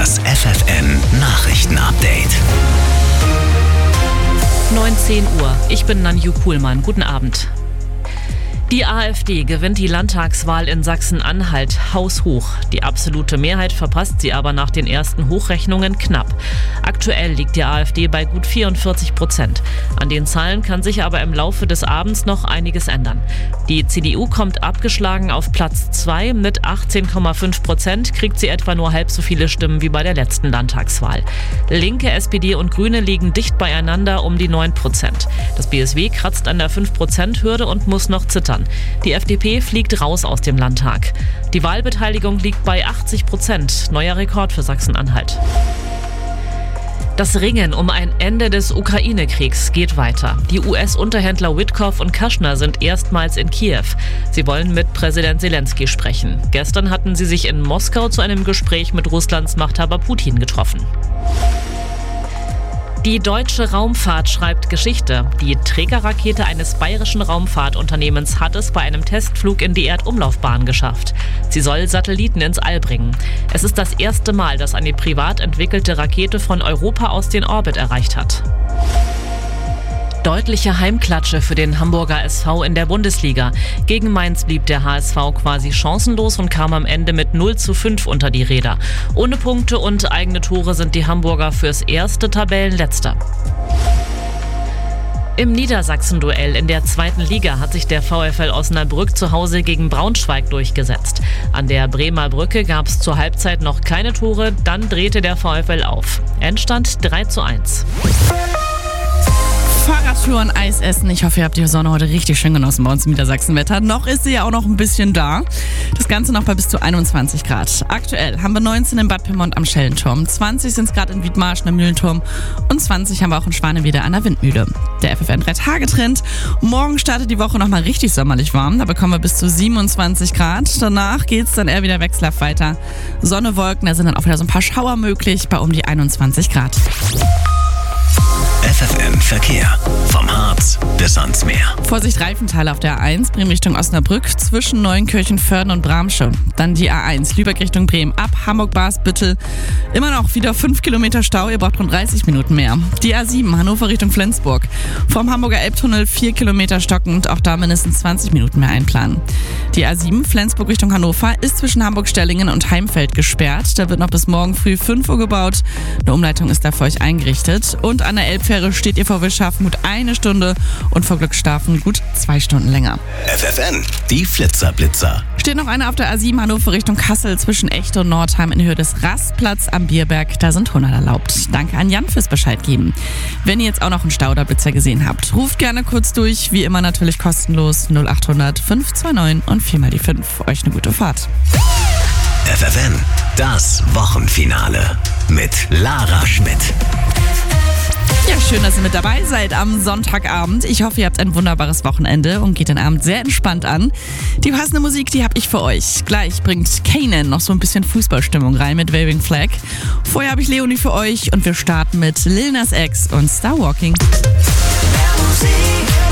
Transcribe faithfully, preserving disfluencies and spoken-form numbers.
Das F F N Nachrichten-Update. neunzehn Uhr. Ich bin Nanju Kuhlmann. Guten Abend. Die AfD gewinnt die Landtagswahl in Sachsen-Anhalt haushoch. Die absolute Mehrheit verpasst sie aber nach den ersten Hochrechnungen knapp. Aktuell liegt die AfD bei gut vierundvierzig Prozent. An den Zahlen kann sich aber im Laufe des Abends noch einiges ändern. Die C D U kommt abgeschlagen auf Platz zwei. Mit achtzehn Komma fünf Prozent kriegt sie etwa nur halb so viele Stimmen wie bei der letzten Landtagswahl. Linke, S P D und Grüne liegen dicht beieinander um die neun Prozent. Das B S W kratzt an der fünf Prozent Hürde und muss noch zittern. Die F D P fliegt raus aus dem Landtag. Die Wahlbeteiligung liegt bei achtzig Prozent, neuer Rekord für Sachsen-Anhalt. Das Ringen um ein Ende des Ukraine-Kriegs geht weiter. Die U S-Unterhändler Witkoff und Kushner sind erstmals in Kiew. Sie wollen mit Präsident Zelensky sprechen. Gestern hatten sie sich in Moskau zu einem Gespräch mit Russlands Machthaber Putin getroffen. Die deutsche Raumfahrt schreibt Geschichte. Die Trägerrakete eines bayerischen Raumfahrtunternehmens hat es bei einem Testflug in die Erdumlaufbahn geschafft. Sie soll Satelliten ins All bringen. Es ist das erste Mal, dass eine privat entwickelte Rakete von Europa aus den Orbit erreicht hat. Deutliche Heimklatsche für den Hamburger S V in der Bundesliga. Gegen Mainz blieb der H S V quasi chancenlos und kam am Ende mit null zu fünf unter die Räder. Ohne Punkte und eigene Tore sind die Hamburger fürs erste Tabellenletzter. Im Niedersachsen-Duell in der zweiten Liga hat sich der VfL Osnabrück zu Hause gegen Braunschweig durchgesetzt. An der Bremer Brücke gab es zur Halbzeit noch keine Tore, dann drehte der VfL auf. Endstand drei zu eins. Fahrradtouren, Eis essen. Ich hoffe, ihr habt die Sonne heute richtig schön genossen bei uns im Niedersachsenwetter. Noch ist sie ja auch noch ein bisschen da. Das Ganze noch bei bis zu einundzwanzig Grad. Aktuell haben wir neunzehn in Bad Pyrmont am Schellenturm, zwanzig sind es gerade in Wiedmarschen am Mühlenturm und zwanzig haben wir auch in Schwanewede an der Windmühle. Der F F N drei Tage Trend. Morgen startet die Woche nochmal richtig sommerlich warm. Da bekommen wir bis zu siebenundzwanzig Grad. Danach geht es dann eher wieder wechselhaft weiter. Sonne, Wolken, da sind dann auch wieder so ein paar Schauer möglich bei um die einundzwanzig Grad. F F N Verkehr. Vom Harz bis ans Meer. Vorsicht, Reifenteile auf der A eins, Bremen Richtung Osnabrück, zwischen Neuenkirchen, Vörden und Bramsche. Dann die A eins, Lübeck Richtung Bremen, ab Hamburg-Bars-Büttel. Immer noch wieder fünf Kilometer Stau, ihr braucht rund dreißig Minuten mehr. Die A sieben, Hannover Richtung Flensburg. Vom Hamburger Elbtunnel vier Kilometer stockend, auch da mindestens zwanzig Minuten mehr einplanen. Die A sieben, Flensburg Richtung Hannover, ist zwischen Hamburg-Stellingen und Heimfeld gesperrt. Da wird noch bis morgen früh fünf Uhr gebaut. Eine Umleitung ist da für euch eingerichtet. Und an der Elbfähre steht ihr vor Wilschafen gut eine Stunde und vor Glückstafen gut zwei Stunden länger. F F N, die Flitzerblitzer. Steht noch eine auf der A sieben Hannover Richtung Kassel zwischen Echte und Nordheim in Höhe des Rastplatz am Bierberg. Da sind hundert erlaubt. Danke an Jan fürs Bescheid geben. Wenn ihr jetzt auch noch einen Stau oder Blitzer gesehen habt, ruft gerne kurz durch. Wie immer natürlich kostenlos null acht hundert fünf zwei neun und viermal die fünf. Euch eine gute Fahrt. F F N, das Wochenfinale mit Lara Schmidt. Ja, schön, dass ihr mit dabei seid am Sonntagabend. Ich hoffe, ihr habt ein wunderbares Wochenende und geht den Abend sehr entspannt an. Die passende Musik, die habe ich für euch. Gleich bringt Kanan noch so ein bisschen Fußballstimmung rein mit Waving Flag. Vorher habe ich Leonie für euch und wir starten mit Lil Nas X und Star Walking. Mehr Musik.